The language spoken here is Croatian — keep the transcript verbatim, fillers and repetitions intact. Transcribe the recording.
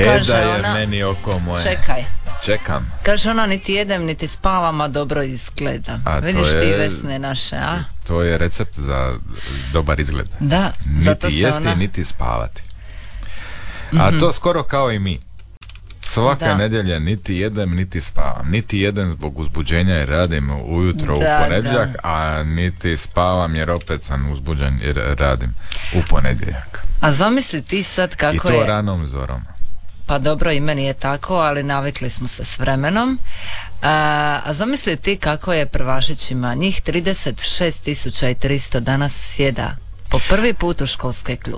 E, kaže da je ona, meni oko moje. čekaj, Čekam. kaže ona, niti jedem niti spavam, a dobro izgleda. A Vidiš to ti je- Vesne naše, a? To je recept za dobar izgled. Da, zato Niti se jesti, ona... niti spavati. A to skoro kao i mi. Svake Da. nedjelje niti jedem, niti spavam. Niti jedem zbog uzbuđenja jer radim ujutro Da, u ponedjeljak, da. a niti spavam jer opet sam uzbuđen jer radim u ponedjeljak. A zamisli ti sad I kako to je... ranom zorom. Pa dobro, i meni je tako, ali navikli smo se s vremenom. A, a zamisli ti kako je prvašićima, njih trideset šest tisuća tristo danas sjeda po prvi put u školske klupe.